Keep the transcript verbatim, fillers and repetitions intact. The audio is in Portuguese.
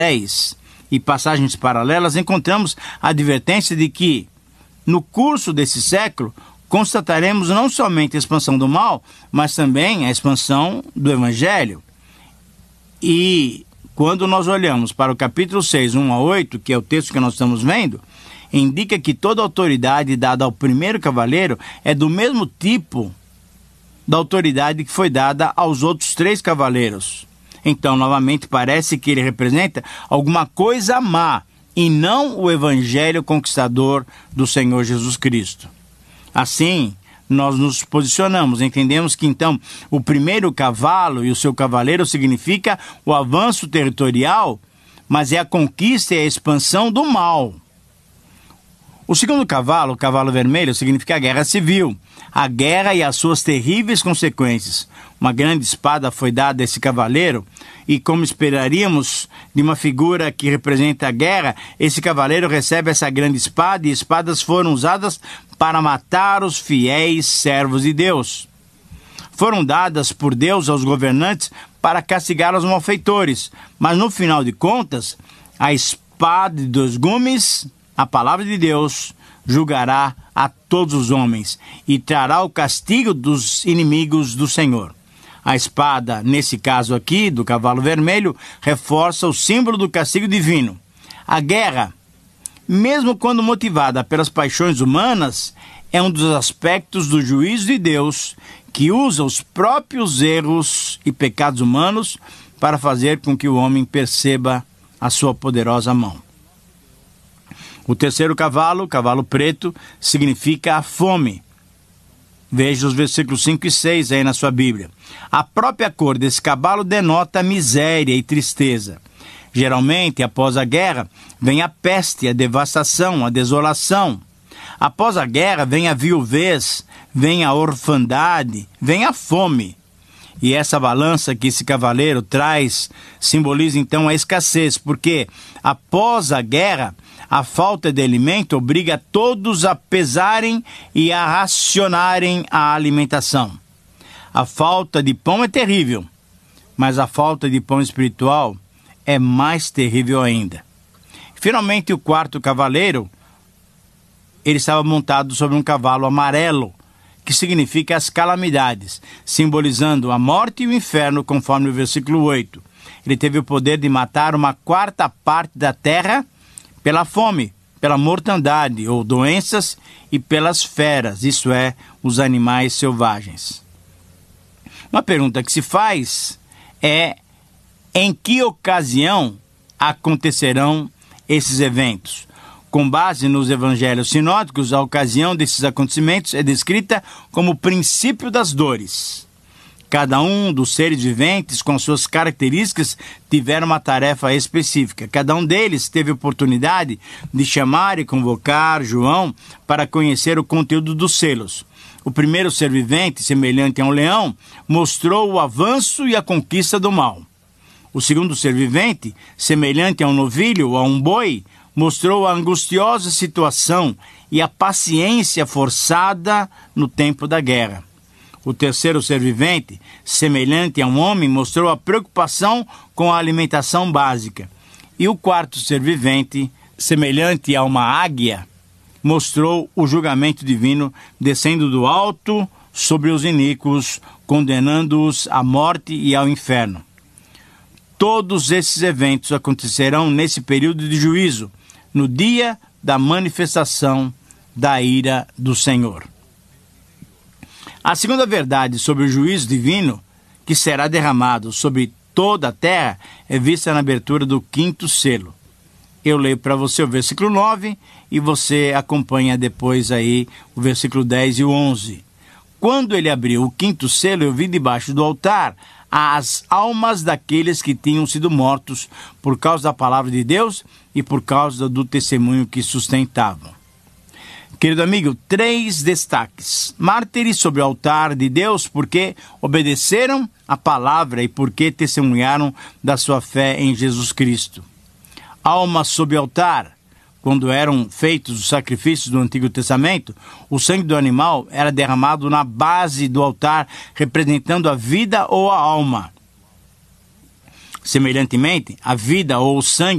dez e passagens paralelas, encontramos a advertência de que, no curso desse século, constataremos não somente a expansão do mal, mas também a expansão do Evangelho. E quando nós olhamos para o capítulo seis, um a oito, que é o texto que nós estamos vendo, indica que toda a autoridade dada ao primeiro cavaleiro é do mesmo tipo da autoridade que foi dada aos outros três cavaleiros. Então, novamente, parece que ele representa alguma coisa má e não o evangelho conquistador do Senhor Jesus Cristo. Assim, nós nos posicionamos, entendemos que então o primeiro cavalo e o seu cavaleiro significa o avanço territorial, mas é a conquista e a expansão do mal. O segundo cavalo, o cavalo vermelho, significa a guerra civil, a guerra e as suas terríveis consequências. Uma grande espada foi dada a esse cavaleiro e, como esperaríamos de uma figura que representa a guerra, esse cavaleiro recebe essa grande espada e espadas foram usadas para matar os fiéis servos de Deus. Foram dadas por Deus aos governantes para castigar os malfeitores, mas no final de contas, a espada de dois gumes, a palavra de Deus, julgará a todos os homens e trará o castigo dos inimigos do Senhor. A espada, nesse caso aqui, do cavalo vermelho, reforça o símbolo do castigo divino. A guerra, mesmo quando motivada pelas paixões humanas, é um dos aspectos do juízo de Deus que usa os próprios erros e pecados humanos para fazer com que o homem perceba a sua poderosa mão. O terceiro cavalo, cavalo preto, significa a fome. Veja os versículos cinco e seis aí na sua Bíblia. A própria cor desse cavalo denota miséria e tristeza. Geralmente, após a guerra, vem a peste, a devastação, a desolação. Após a guerra, vem a viuvez, vem a orfandade, vem a fome. E essa balança que esse cavaleiro traz simboliza então a escassez, porque após a guerra, a falta de alimento obriga todos a pesarem e a racionarem a alimentação. A falta de pão é terrível, mas a falta de pão espiritual é mais terrível ainda. Finalmente, o quarto cavaleiro, ele estava montado sobre um cavalo amarelo, que significa as calamidades, simbolizando a morte e o inferno, conforme o versículo oito. Ele teve o poder de matar uma quarta parte da terra pela fome, pela mortandade ou doenças e pelas feras, isso é, os animais selvagens. Uma pergunta que se faz é: em que ocasião acontecerão esses eventos? Com base nos evangelhos sinóticos, a ocasião desses acontecimentos é descrita como o princípio das dores. Cada um dos seres viventes, com suas características, tiveram uma tarefa específica. Cada um deles teve oportunidade de chamar e convocar João para conhecer o conteúdo dos selos. O primeiro ser vivente, semelhante a um leão, mostrou o avanço e a conquista do mal. O segundo ser vivente, semelhante a um novilho ou a um boi, mostrou a angustiosa situação e a paciência forçada no tempo da guerra. O terceiro ser vivente, semelhante a um homem, mostrou a preocupação com a alimentação básica. E o quarto ser vivente, semelhante a uma águia, mostrou o julgamento divino descendo do alto sobre os iníquos, condenando-os à morte e ao inferno. Todos esses eventos acontecerão nesse período de juízo, no dia da manifestação da ira do Senhor. A segunda verdade sobre o juízo divino, que será derramado sobre toda a terra, é vista na abertura do quinto selo. Eu leio para você o versículo nove e você acompanha depois aí o versículo dez e o onze. Quando ele abriu o quinto selo, eu vi debaixo do altar as almas daqueles que tinham sido mortos por causa da palavra de Deus e por causa do testemunho que sustentavam. Querido amigo, três destaques. Mártires sobre o altar de Deus porque obedeceram a palavra e porque testemunharam da sua fé em Jesus Cristo. Almas sob altar. Quando eram feitos os sacrifícios do Antigo Testamento, o sangue do animal era derramado na base do altar, representando a vida ou a alma. Semelhantemente, a vida ou o sangue